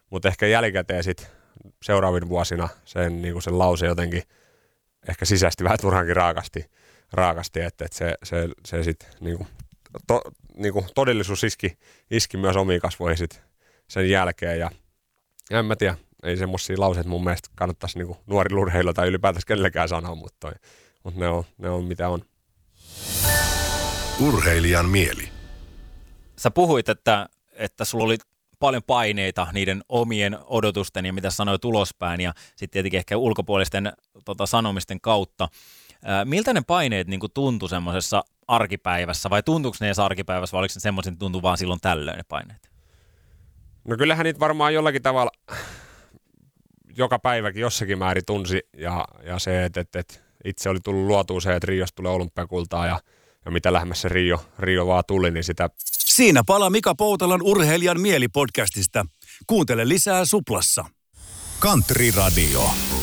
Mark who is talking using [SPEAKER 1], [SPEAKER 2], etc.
[SPEAKER 1] Mutta ehkä jälkikäteen sitten seuraavina vuosina sen, niin kuin sen lause jotenkin ehkä sisäisesti vähän turhankin raakasti että se sitten niin kuin todellisuus iski myös omiin kasvoihin sit sen jälkeen. Ja en mä tiedä, ei semmosia lauseita mun mielestä kannattaisi niin kuin nuorilla urheilla tai ylipäätänsä kenellekään sanoa, mutta ne on mitä on.
[SPEAKER 2] Urheilijan mieli.
[SPEAKER 3] Sä puhuit, että sulla oli paljon paineita niiden omien odotusten ja mitä sanoit ulospäin ja sitten tietenkin ehkä ulkopuolisten sanomisten kautta. Miltä ne paineet niin kuin tuntui semmoisessa arkipäivässä vai tuntuuko ne edes arkipäivässä vai oliko ne semmoisen tuntuu vaan silloin tällöin ne paineet?
[SPEAKER 1] No kyllähän niitä varmaan jollakin tavalla joka päiväkin jossakin määrin tunsi ja se, että itse oli tullut luotua se, että Riosta tulee olympiakultaa ja mitä lähemmäs se Rio vaan tuli, niin sitä...
[SPEAKER 4] Siinä palaa Mika Poutalan Urheilijan mieli -podcastista. Kuuntele lisää Suplassa.
[SPEAKER 2] Country Radio.